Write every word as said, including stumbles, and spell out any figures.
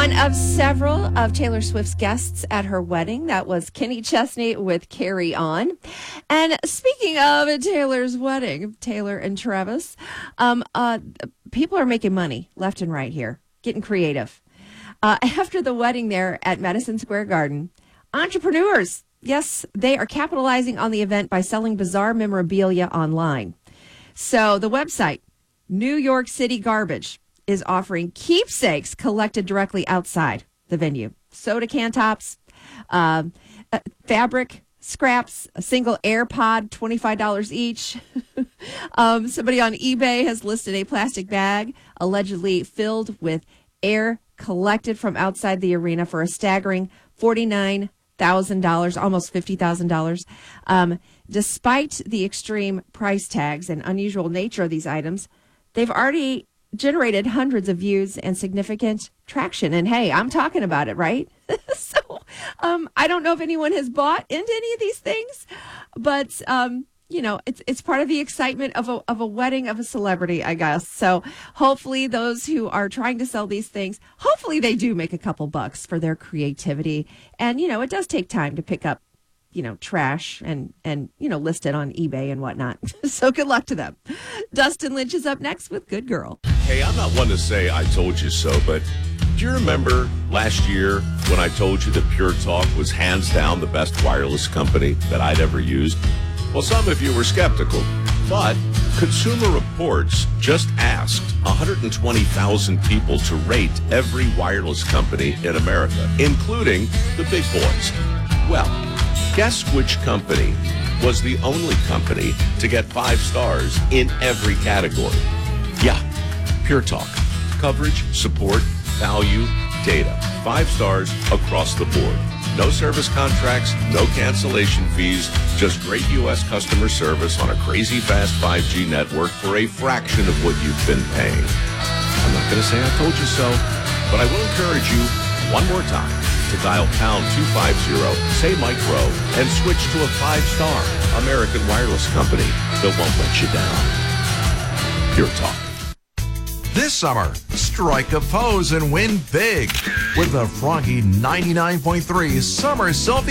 One of several of Taylor Swift's guests at her wedding. That was Kenny Chesney with Carry On. And speaking of Taylor's wedding, Taylor and Travis, um, uh, people are making money left and right here, getting creative. Uh, after the wedding there at Madison Square Garden, entrepreneurs, yes, they are capitalizing on the event by selling bizarre memorabilia online. So the website, New York City Garbage, is offering keepsakes collected directly outside the venue. Soda can tops, uh, uh, fabric scraps, a single AirPod, twenty-five dollars each. um, somebody on eBay has listed a plastic bag allegedly filled with air collected from outside the arena for a staggering forty-nine thousand dollars, almost fifty thousand dollars. Um, despite the extreme price tags and unusual nature of these items, they've already generated hundreds of views and significant traction. And hey, I'm talking about it, right? so um, I don't know if anyone has bought into any of these things, but um, you know, it's it's part of the excitement of a of a wedding of a celebrity, I guess. So hopefully those who are trying to sell these things, hopefully they do make a couple bucks for their creativity. And, you know, it does take time to pick up, you know, trash and, and, you know, list it on eBay and whatnot. So good luck to them. Dustin Lynch is up next with Good Girl. Hey, I'm not one to say I told you so, but do you remember last year when I told you that Pure Talk was hands down the best wireless company that I'd ever used? Well, some of you were skeptical, but Consumer Reports just asked one hundred twenty thousand people to rate every wireless company in America, including the big boys. Well, guess which company was the only company to get five stars in every category? Yeah, Pure Talk. Coverage, support, value, data. Five stars across the board. No service contracts, no cancellation fees, just great U S customer service on a crazy fast five G network for a fraction of what you've been paying. I'm not going to say I told you so, but I will encourage you one more time to dial pound two fifty, say Mike Rowe, and switch to a five-star American wireless company that won't let you down. Pure Talk. This summer, strike a pose and win big with the Froggy ninety-nine point three Summer Selfie